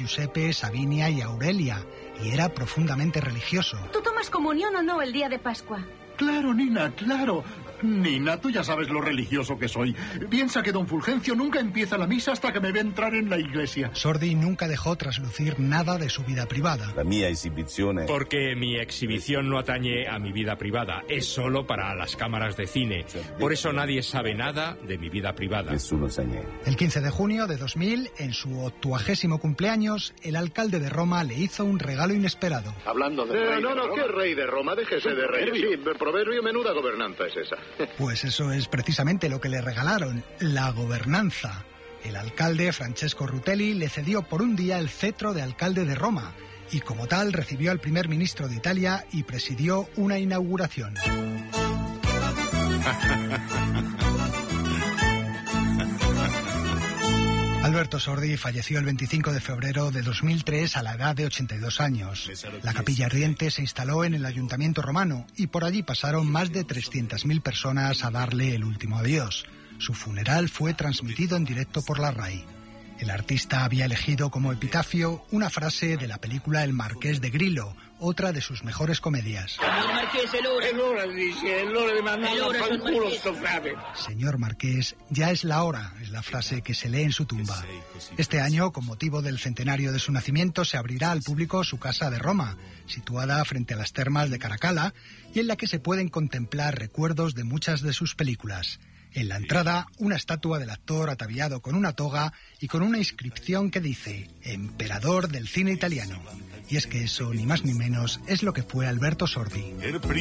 Giuseppe, Sabinia y Aurelia, y era profundamente religioso. ¿Tú tomas comunión o no el día de Pascua? Claro, Nina, claro. Nina, tú ya sabes lo religioso que soy. Piensa que don Fulgencio nunca empieza la misa hasta que me ve entrar en la iglesia. Sordi nunca dejó traslucir nada de su vida privada. La mia esibizione... Porque mi exhibición no atañe a mi vida privada. Es solo para las cámaras de cine. Por eso nadie sabe nada de mi vida privada. Nessuno sa niente. El 15 de junio de 2000, en su 80º cumpleaños, el alcalde de Roma le hizo un regalo inesperado. Hablando de rey de Roma. ¿Qué rey de Roma? Déjese de rey. Sí, proverbio, menuda gobernanza es esa. Pues eso es precisamente lo que le regalaron, la gobernanza. El alcalde, Francesco Rutelli, le cedió por un día el cetro de alcalde de Roma y como tal recibió al primer ministro de Italia y presidió una inauguración. Alberto Sordi falleció el 25 de febrero de 2003 a la edad de 82 años. La capilla ardiente se instaló en el ayuntamiento romano y por allí pasaron más de 300.000 personas a darle el último adiós. Su funeral fue transmitido en directo por la RAI. El artista había elegido como epitafio una frase de la película El Marqués de Grillo, otra de sus mejores comedias. Señor Marqués, Señor Marqués, ya es la hora, es la frase que se lee en su tumba. Este año, con motivo del centenario de su nacimiento, se abrirá al público su casa de Roma, situada frente a las termas de Caracalla, y en la que se pueden contemplar recuerdos de muchas de sus películas. En la entrada, una estatua del actor ataviado con una toga y con una inscripción que dice «Emperador del cine italiano». Y es que eso, ni más ni menos, es lo que fue Alberto Sordi.